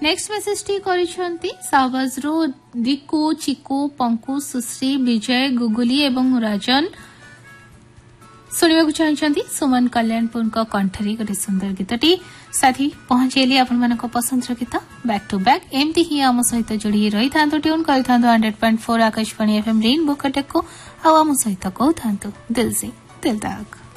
Next message T करिसेंती सावजरो रिको Chico Panku सुश्री विजय गुगुली एवं राजन शुणा चाहती सुमन कल्याणपुर कंठरी गोटे सुंदर गीतटी साथी पहुंचेली आपण पसंद गीत बैक टू बैक एमती ही आम सहित जोड़ी रही था ट्यून कर 100.4 आकाशवाणी एफएम रेनबो कटक को आम सहित कहता दिल से दिल तक।